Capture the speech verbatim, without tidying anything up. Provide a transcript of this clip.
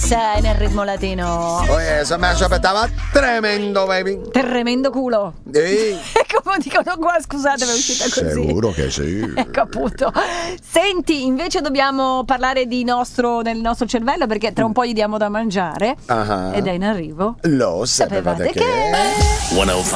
sei nel ritmo latino. Oh yes, mi aspettava tremendo, baby. Tremendo culo. Ehi. Come dicono qua, scusate, mi è uscita così. Sicuro che sì. Ecco appunto. Senti, invece dobbiamo parlare di nostro, del nostro cervello, perché tra un po' gli diamo da mangiare. Uh-huh. Ed è in arrivo. Lo sapevate, Sapevate che... che... centocinque